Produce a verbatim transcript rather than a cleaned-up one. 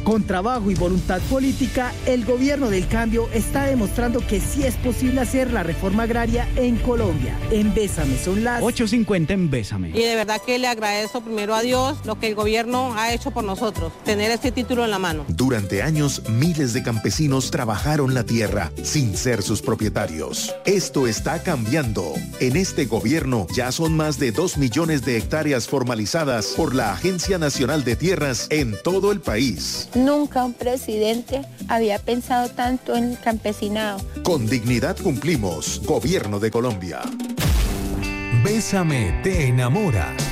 Con trabajo y voluntad política, el gobierno del cambio está demostrando que sí es posible hacer la reforma agraria en Colombia. En Bésame son las ocho cincuenta en Bésame. Y de verdad que le agradezco primero a Dios lo que el gobierno ha hecho por nosotros, tener este título en la mano. Durante años, miles de campesinos trabajaron la tierra sin ser sus propietarios. Esto está cambiando. En este gobierno ya son más de dos millones de hectáreas formalizadas por la Agencia Nacional de Tierras en todo el país. Nunca un presidente había pensado tanto en el campesinado. Con dignidad cumplimos. Gobierno de Colombia. Bésame te enamora.